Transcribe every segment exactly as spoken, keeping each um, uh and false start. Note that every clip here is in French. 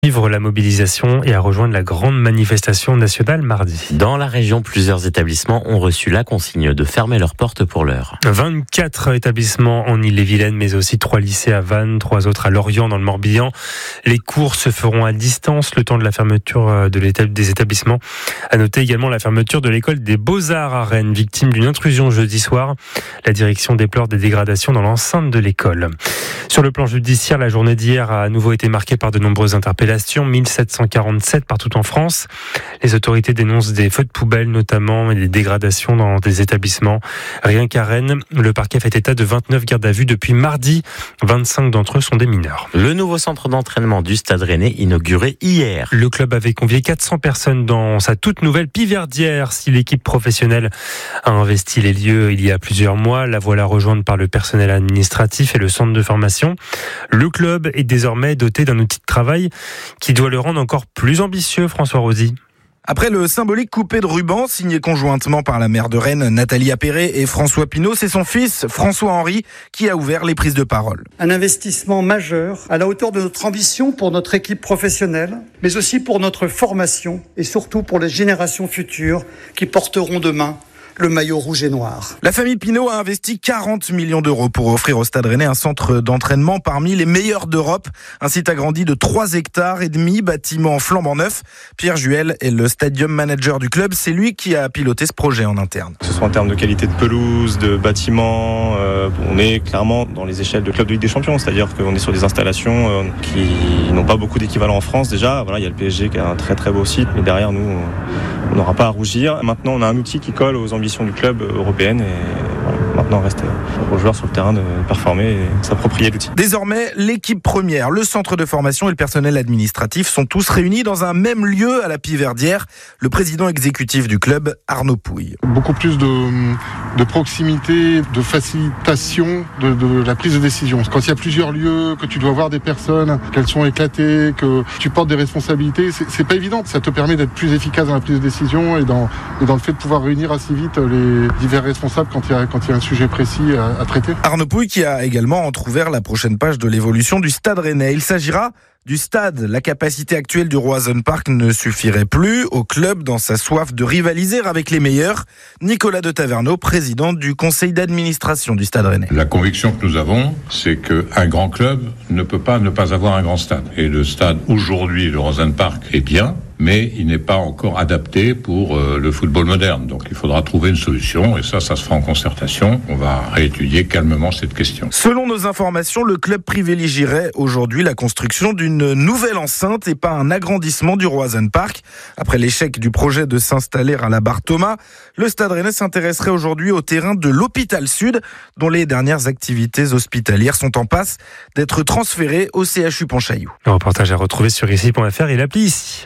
Suivre la mobilisation et à rejoindre la grande manifestation nationale mardi. Dans la région, plusieurs établissements ont reçu la consigne de fermer leurs portes pour l'heure. vingt-quatre établissements en Ille-et-Vilaine, mais aussi trois lycées à Vannes, trois autres à Lorient dans le Morbihan. Les cours se feront à distance le temps de la fermeture de l'étab- des établissements. À noter également la fermeture de l'école des Beaux-Arts à Rennes, victime d'une intrusion jeudi soir. La direction déplore des dégradations dans l'enceinte de l'école. Sur le plan judiciaire, la journée d'hier a à nouveau été marquée par de nombreuses interpellations. mille sept cent quarante-sept partout en France. Les autorités dénoncent des feux de poubelle notamment et des dégradations dans des établissements. Rien qu'à Rennes, le parquet fait état de vingt-neuf gardes à vue depuis mardi. vingt-cinq d'entre eux sont des mineurs. Le nouveau centre d'entraînement du Stade Rennais inauguré hier. Le club avait convié quatre cents personnes dans sa toute nouvelle Piverdière. Si l'équipe professionnelle a investi les lieux il y a plusieurs mois, la voilà rejointe par le personnel administratif et le centre de formation. Le club est désormais doté d'un outil de travail qui doit le rendre encore plus ambitieux, François Rosy. Après le symbolique coupé de ruban signé conjointement par la maire de Rennes, Nathalie Appéré, et François Pinault, c'est son fils, François-Henri, qui a ouvert les prises de parole. Un investissement majeur à la hauteur de notre ambition pour notre équipe professionnelle, mais aussi pour notre formation et surtout pour les générations futures qui porteront demain le maillot rouge et noir. La famille Pinault a investi quarante millions d'euros pour offrir au Stade Rennais un centre d'entraînement parmi les meilleurs d'Europe. Un site agrandi de trois hectares et demi, bâtiment flambant neuf. Pierre Juel est le stadium manager du club. C'est lui qui a piloté ce projet en interne. Que ce soit en termes de qualité de pelouse, de bâtiment, euh, on est clairement dans les échelles de club de Ligue des Champions. C'est-à-dire qu'on est sur des installations euh, qui n'ont pas beaucoup d'équivalent en France déjà. Voilà, il y a le P S G qui a un très très beau site, mais derrière nous, on n'aura pas à rougir. Maintenant, on a un outil qui colle aux ambitions du club européenne et voilà, maintenant il reste aux joueurs sur le terrain de performer et s'approprier l'outil. Désormais, l'équipe première, le centre de formation et le personnel administratif sont tous réunis dans un même lieu à la Piverdière. Le président exécutif du club, Arnaud Pouille. Beaucoup plus de, de proximité, de facilitation de, de la prise de décision. Quand il y a plusieurs lieux, que tu dois voir des personnes, qu'elles sont éclatées, que tu portes des responsabilités, c'est, c'est pas évident. Ça te permet d'être plus efficace dans la prise de décision et dans, et dans le fait de pouvoir réunir assez vite les divers responsables quand il y a, quand il y a un sujet précis à, à traiter. Arnaud Pouille qui a également entrouvert la prochaine page de l'évolution du Stade Rennais. Il s'agira du stade. La capacité actuelle du Roazhon Park ne suffirait plus au club dans sa soif de rivaliser avec les meilleurs. Nicolas de Taverneau, président du conseil d'administration du Stade Rennais. La conviction que nous avons, c'est qu'un grand club ne peut pas ne pas avoir un grand stade. Et le stade, aujourd'hui, le Roazhon Park, est bien, mais il n'est pas encore adapté pour euh, le football moderne. Donc il faudra trouver une solution, et ça, ça se fera en concertation. On va réétudier calmement cette question. Selon nos informations, le club privilégierait aujourd'hui la construction d'une nouvelle enceinte et pas un agrandissement du Roazhon Park. Après l'échec du projet de s'installer à la Barre Thomas, le Stade Rennais s'intéresserait aujourd'hui au terrain de l'Hôpital Sud, dont les dernières activités hospitalières sont en passe d'être transférées au C H U Pontchaillou. Un reportage à retrouver sur ici point f r et l'appli ici.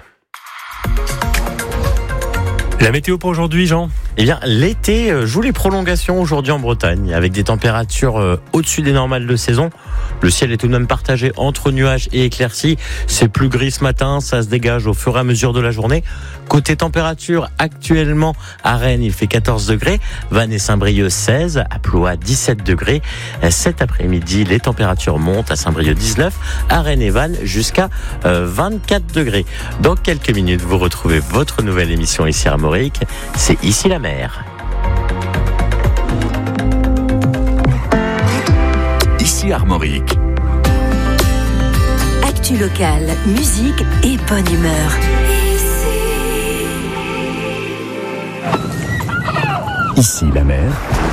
La météo pour aujourd'hui, Jean ? Eh bien, l'été joue les prolongations aujourd'hui en Bretagne, avec des températures euh, au-dessus des normales de saison. Le ciel est tout de même partagé entre nuages et éclaircies. C'est plus gris ce matin, ça se dégage au fur et à mesure de la journée. Côté température, actuellement à Rennes, il fait quatorze degrés, Vannes et Saint-Brieuc seize, à Ploie dix-sept degrés. Cet après-midi, les températures montent à Saint-Brieuc dix-neuf, à Rennes et Vannes jusqu'à euh, vingt-quatre degrés. Dans quelques minutes, vous retrouvez votre nouvelle émission ici à Armorique. C'est Ici la mer. Ici Armorique. Actu locale, musique et bonne humeur. Ici la mer.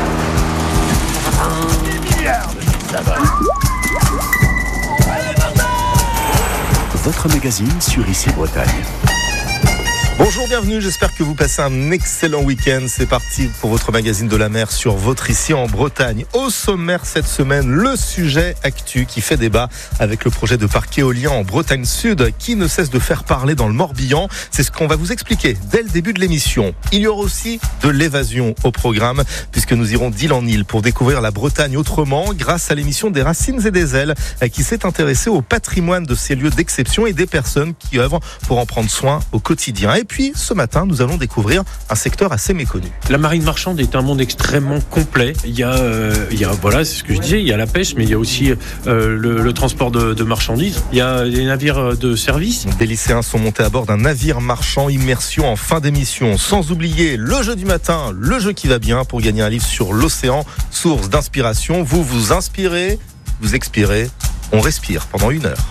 Votre magazine sur Ici Bretagne. Bonjour, bienvenue, j'espère que vous passez un excellent week-end. C'est parti pour votre magazine de la mer sur votre Ici en Bretagne. Au sommaire cette semaine, le sujet actu qui fait débat avec le projet de parc éolien en Bretagne Sud qui ne cesse de faire parler dans le Morbihan. C'est ce qu'on va vous expliquer dès le début de l'émission. Il y aura aussi de l'évasion au programme puisque nous irons d'île en île pour découvrir la Bretagne autrement grâce à l'émission des Racines et des Ailes qui s'est intéressée au patrimoine de ces lieux d'exception et des personnes qui œuvrent pour en prendre soin au quotidien. Et puis, ce matin, nous allons découvrir un secteur assez méconnu. La marine marchande est un monde extrêmement complet. Il y a, euh, il y a voilà, c'est ce que je disais, il y a la pêche, mais il y a aussi euh, le, le transport de, de marchandises. Il y a des navires de service. Des lycéens sont montés à bord d'un navire marchand, immersion en fin d'émission. Sans oublier le jeu du matin, le jeu qui va bien pour gagner un livre sur l'océan, source d'inspiration. Vous vous inspirez, vous expirez, on respire pendant une heure.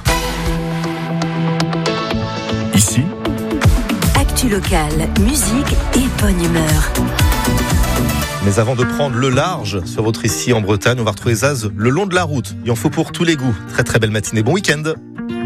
Ici, actu locale, musique et bonne humeur. Mais avant de prendre le large sur votre ici en Bretagne, on va retrouver Zaz le long de la route. Il en faut pour tous les goûts. Très très belle matinée, bon week-end.